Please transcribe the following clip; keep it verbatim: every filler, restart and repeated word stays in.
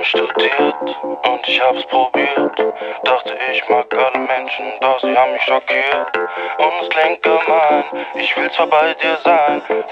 Leben studiert und ich hab's probiert. Dachte ich mag alle Menschen, doch sie haben mich schockiert. Und es klingt gemein, ich will zwar bei dir sein,